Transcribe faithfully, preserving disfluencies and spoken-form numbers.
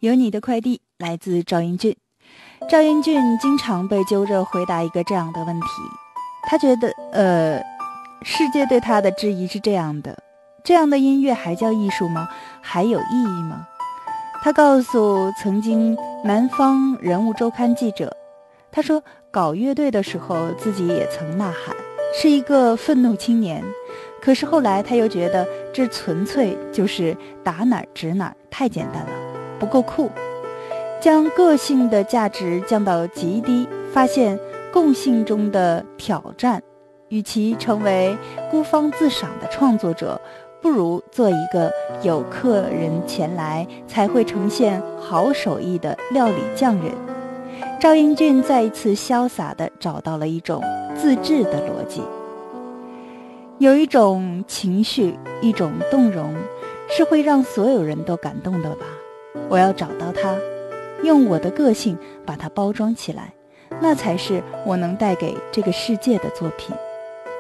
有你的快递来自赵英俊。赵英俊经常被揪着回答一个这样的问题，他觉得呃，世界对他的质疑是这样的：这样的音乐还叫艺术吗？还有意义吗？他告诉曾经南方人物周刊记者，他说搞乐队的时候自己也曾呐喊，是一个愤怒青年，可是后来他又觉得这纯粹就是打哪儿指哪儿，太简单了，不够酷。将个性的价值降到极低，发现共性中的挑战，与其成为孤芳自赏的创作者，不如做一个有客人前来才会呈现好手艺的料理匠人。赵英俊再一次潇洒地找到了一种自制的逻辑。有一种情绪，一种动容，是会让所有人都感动的吧？我要找到它，用我的个性把它包装起来，那才是我能带给这个世界的作品。